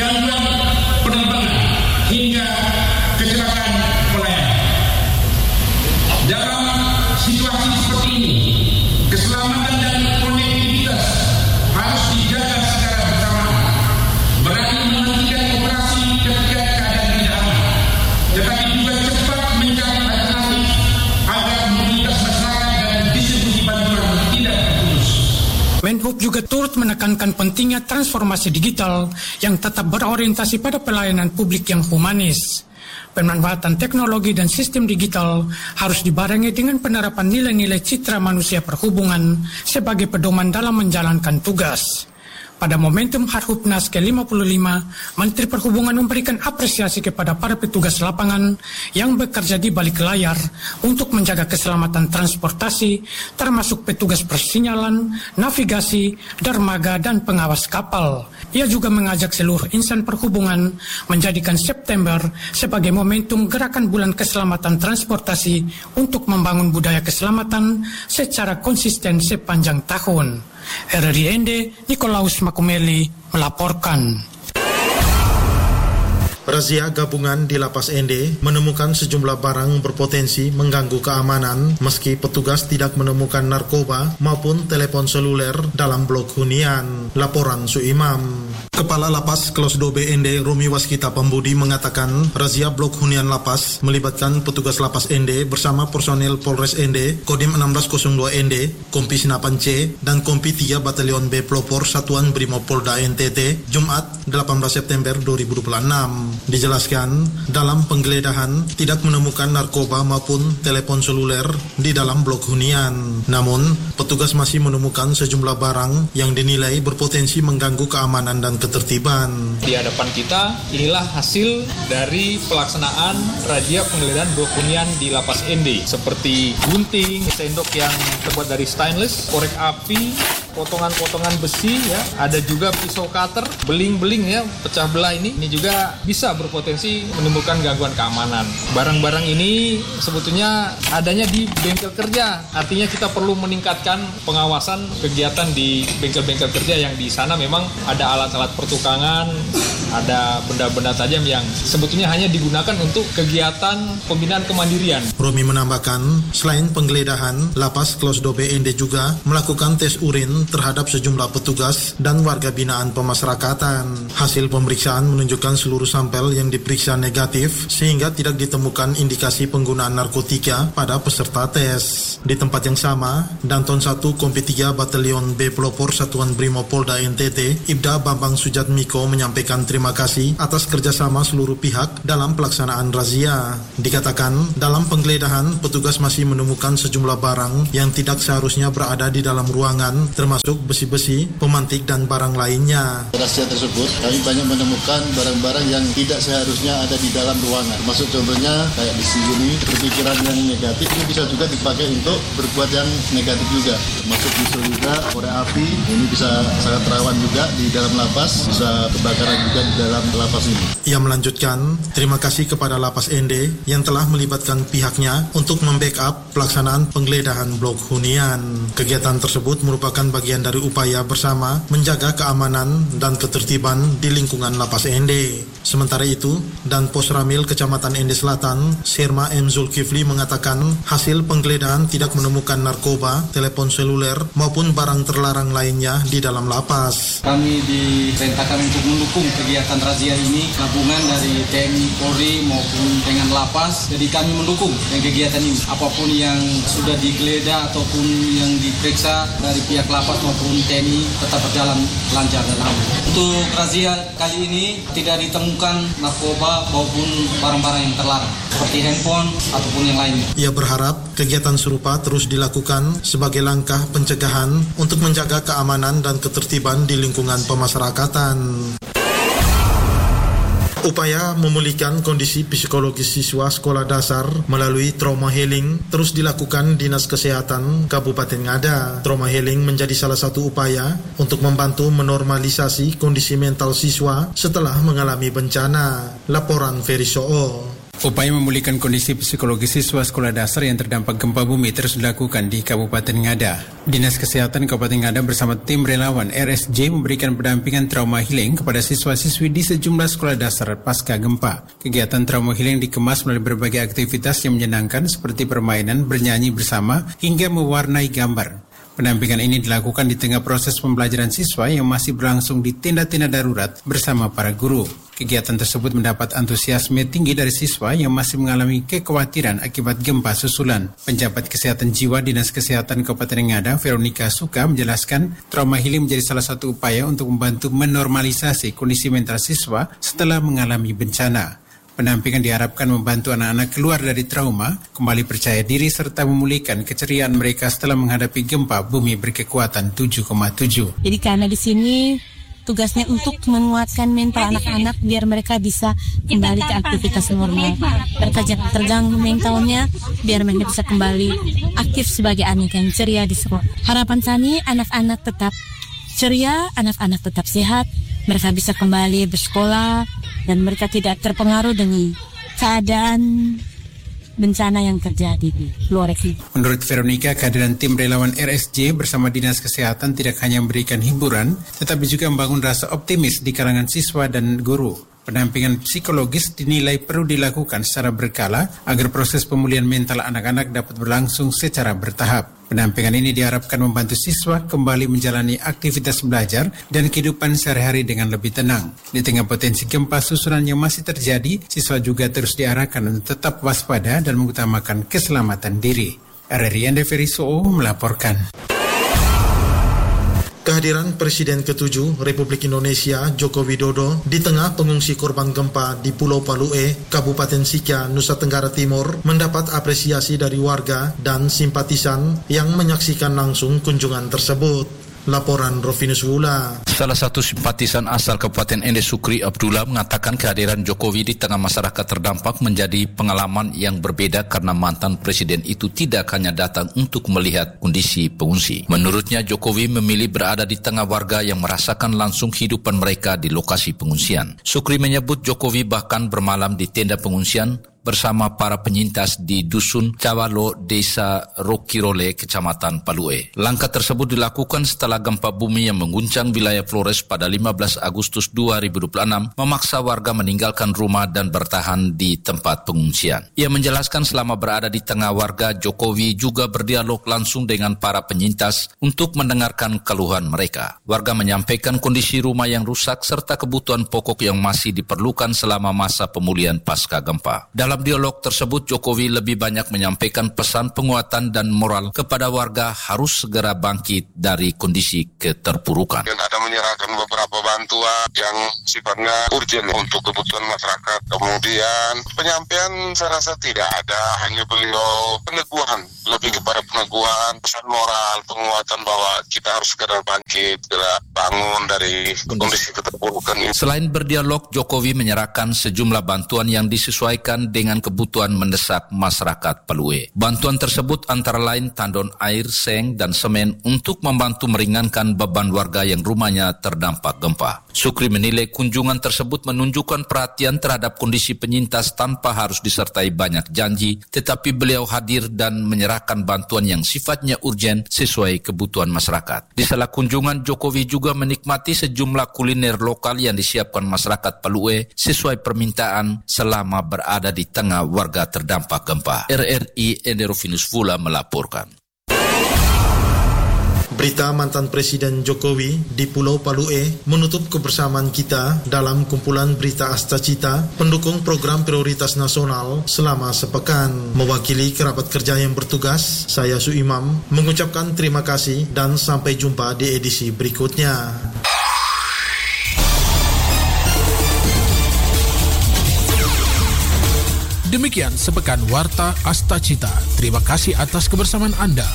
gangguan penerbangan hingga kecelakaan pelayan. Dalam situasi seperti ini, keselamatan dan konektivitas harus dijaga secara bersamaan. Berani menghentikan operasi ketika keadaan tidak aman, tetapi juga cepat mencari alternatif agar mobilitas masyarakat dan distribusi bantuan tidak terputus. Menhub juga turut menekankan pentingnya transformasi digital yang tetap berorientasi pada pelayanan publik yang humanis. Pemanfaatan teknologi dan sistem digital harus dibarengi dengan penerapan nilai-nilai citra manusia perhubungan sebagai pedoman dalam menjalankan tugas. Pada momentum Harhubnas ke-55, Menteri Perhubungan memberikan apresiasi kepada para petugas lapangan yang bekerja di balik layar untuk menjaga keselamatan transportasi, termasuk petugas persinyalan, navigasi, dermaga, dan pengawas kapal. Ia juga mengajak seluruh insan perhubungan menjadikan September sebagai momentum gerakan bulan keselamatan transportasi untuk membangun budaya keselamatan secara konsisten sepanjang tahun. RRI Nikolaus Makumeli melaporkan. Razia gabungan di Lapas Ende menemukan sejumlah barang berpotensi mengganggu keamanan meski petugas tidak menemukan narkoba maupun telepon seluler dalam blok hunian. Laporan Suimam. Kepala Lapas Kelos Dobe Ende Romi Waskita Pembudi mengatakan razia blok hunian Lapas melibatkan petugas Lapas Ende bersama personel Polres Ende, Kodim 1602 Ende, Kompi Sinapan C, dan Kompi 3 Batalion B Pelopor Satuan Brimopolda NTT, Jumat 18 September 2026. Dijelaskan, dalam penggeledahan tidak menemukan narkoba maupun telepon seluler di dalam blok hunian. Namun, petugas masih menemukan sejumlah barang yang dinilai berpotensi mengganggu keamanan dan ketertiban. Di hadapan kita, inilah hasil dari pelaksanaan razia penggeledahan blok hunian di Lapas Ende, seperti gunting, sendok yang terbuat dari stainless, korek api, potongan-potongan besi, ya, ada juga pisau cutter, beling-beling ya, pecah belah ini juga bisa berpotensi menimbulkan gangguan keamanan. Barang-barang ini sebetulnya adanya di bengkel kerja, artinya kita perlu meningkatkan pengawasan kegiatan di bengkel-bengkel kerja yang di sana memang ada alat-alat pertukangan, ada benda-benda tajam yang sebetulnya hanya digunakan untuk kegiatan pembinaan kemandirian. Romi menambahkan, selain penggeledahan, Lapas Kelos Dobe Ende juga melakukan tes urin terhadap sejumlah petugas dan warga binaan pemasyarakatan. Hasil pemeriksaan menunjukkan seluruh sampel yang diperiksa negatif sehingga tidak ditemukan indikasi penggunaan narkotika pada peserta tes. Di tempat yang sama, Danton 1 Kompi 3 Batalion B Pelopor Satuan Brimopolda NTT, Ibda Bambang Sujatmiko menyampaikan terima kasih atas kerjasama seluruh pihak dalam pelaksanaan razia. Dikatakan, dalam penggeledahan, petugas masih menemukan sejumlah barang yang tidak seharusnya berada di dalam ruangan, termasuk besi-besi, pemantik, dan barang lainnya. Razia tersebut, kami banyak menemukan barang-barang yang tidak seharusnya ada di dalam ruangan. Masuk contohnya kayak di sini, berpikiran yang negatif ini bisa juga dipakai untuk berbuat yang negatif juga. Masuk pisau juga, korek api, ini bisa sangat rawan juga di dalam lapas, bisa kebakaran juga di dalam lapas ini. Ia melanjutkan, terima kasih kepada Lapas Ende yang telah melibatkan pihaknya untuk membackup pelaksanaan penggeledahan blok hunian. Kegiatan tersebut merupakan bagian dari upaya bersama menjaga keamanan dan ketertiban di lingkungan Lapas Ende. Sementara itu, dan Pos Ramil Kecamatan Ende Selatan, Sirma M. Zulkifli mengatakan hasil penggeledahan tidak menemukan narkoba, telepon seluler, maupun barang terlarang lainnya di dalam lapas. Kami diperintahkan untuk mendukung kegiatan razia ini, gabungan dari TNI, Polri maupun dengan lapas. Jadi kami mendukung kegiatan ini. Apapun yang sudah digeledah ataupun yang diperiksa dari pihak lapas maupun TNI tetap berjalan lancar dan aman. Untuk razia kali ini tidak ditemukan narkoba maupun barang-barang yang terlarang seperti handphone ataupun yang lainnya. Ia berharap kegiatan serupa terus dilakukan sebagai langkah pencegahan untuk menjaga keamanan dan ketertiban di lingkungan pemasyarakatan. Upaya memulihkan kondisi psikologis siswa sekolah dasar melalui trauma healing terus dilakukan Dinas Kesehatan Kabupaten Ngada. Trauma healing menjadi salah satu upaya untuk membantu menormalisasi kondisi mental siswa setelah mengalami bencana. Laporan Ferry Soo. Upaya memulihkan kondisi psikologis siswa sekolah dasar yang terdampak gempa bumi terus dilakukan di Kabupaten Ngada. Dinas Kesehatan Kabupaten Ngada bersama tim relawan RSJ memberikan pendampingan trauma healing kepada siswa-siswi di sejumlah sekolah dasar pasca gempa. Kegiatan trauma healing dikemas melalui berbagai aktivitas yang menyenangkan seperti permainan, bernyanyi bersama, hingga mewarnai gambar. Pendampingan ini dilakukan di tengah proses pembelajaran siswa yang masih berlangsung di tenda-tenda darurat bersama para guru. Kegiatan tersebut mendapat antusiasme tinggi dari siswa yang masih mengalami kekhawatiran akibat gempa susulan. Penjabat Kesehatan Jiwa Dinas Kesehatan Kabupaten Ngada, Veronica Suka, menjelaskan trauma healing menjadi salah satu upaya untuk membantu menormalisasi kondisi mental siswa setelah mengalami bencana. Pendampingan diharapkan membantu anak-anak keluar dari trauma, kembali percaya diri serta memulihkan keceriaan mereka setelah menghadapi gempa bumi berkekuatan 7,7. Jadi karena di sini tugasnya untuk menguatkan mental anak-anak biar mereka bisa kembali ke aktivitas normal. Mereka jangan terganggu mentalnya biar mereka bisa kembali aktif sebagai anak yang ceria di sekolah. Harapan kami anak-anak tetap ceria, anak-anak tetap sehat, mereka bisa kembali bersekolah dan mereka tidak terpengaruh dengan keadaan bencana yang terjadi di luar negeri. Menurut Veronica, kehadiran tim relawan RSJ bersama Dinas Kesehatan tidak hanya memberikan hiburan, tetapi juga membangun rasa optimis di kalangan siswa dan guru. Pendampingan psikologis dinilai perlu dilakukan secara berkala agar proses pemulihan mental anak-anak dapat berlangsung secara bertahap. Pendampingan ini diharapkan membantu siswa kembali menjalani aktivitas belajar dan kehidupan sehari-hari dengan lebih tenang. Di tengah potensi gempa susulan yang masih terjadi, siswa juga terus diarahkan untuk tetap waspada dan mengutamakan keselamatan diri. RRI Andeveri Soo melaporkan. Kehadiran Presiden ke-7 Republik Indonesia Joko Widodo di tengah pengungsi korban gempa di Pulau Palue, Kabupaten Sika, Nusa Tenggara Timur mendapat apresiasi dari warga dan simpatisan yang menyaksikan langsung kunjungan tersebut. Laporan Rofinus Wula. Salah satu simpatisan asal Kabupaten Ende Sukri Abdullah mengatakan kehadiran Jokowi di tengah masyarakat terdampak menjadi pengalaman yang berbeda karena mantan presiden itu tidak hanya datang untuk melihat kondisi pengungsi. Menurutnya Jokowi memilih berada di tengah warga yang merasakan langsung kehidupan mereka di lokasi pengungsian. Sukri menyebut Jokowi bahkan bermalam di tenda pengungsian bersama para penyintas di Dusun Cawalo, Desa Rokirole, Kecamatan Palue. Langkah tersebut dilakukan setelah gempa bumi yang mengguncang wilayah Flores pada 15 Agustus 2026 memaksa warga meninggalkan rumah dan bertahan di tempat pengungsian. Ia menjelaskan selama berada di tengah warga, Jokowi juga berdialog langsung dengan para penyintas untuk mendengarkan keluhan mereka. Warga menyampaikan kondisi rumah yang rusak serta kebutuhan pokok yang masih diperlukan selama masa pemulihan pasca gempa. Dalam dialog tersebut, Jokowi lebih banyak menyampaikan pesan penguatan dan moral kepada warga harus segera bangkit dari kondisi keterpurukan. Dan ada menyerahkan beberapa bantuan yang sifatnya urgent untuk kebutuhan masyarakat. Kemudian penyampaian saya rasa tidak ada, hanya beliau peneguhan, lebih kepada peneguhan, pesan moral, penguatan bahwa kita harus segera bangkit, segera bangun dari kondisi keterpurukan ini. Selain berdialog, Jokowi menyerahkan sejumlah bantuan yang disesuaikan dengan kebutuhan mendesak masyarakat Palue. Bantuan tersebut antara lain tandon air, seng, dan semen untuk membantu meringankan beban warga yang rumahnya terdampak gempa. Sukri menilai kunjungan tersebut menunjukkan perhatian terhadap kondisi penyintas tanpa harus disertai banyak janji, tetapi beliau hadir dan menyerahkan bantuan yang sifatnya urgen sesuai kebutuhan masyarakat. Di sela kunjungan, Jokowi juga menikmati sejumlah kuliner lokal yang disiapkan masyarakat Palue sesuai permintaan selama berada di tengah warga terdampak gempa. RRI Enderofinus Vula melaporkan. Berita mantan Presiden Jokowi di Pulau Palue menutup kebersamaan kita dalam kumpulan berita Asta Cita pendukung program prioritas nasional selama sepekan. Mewakili kerabat kerja yang bertugas, saya Su Imam mengucapkan terima kasih dan sampai jumpa di edisi berikutnya. Demikian sepekan Warta Asta Cita. Terima kasih atas kebersamaan Anda.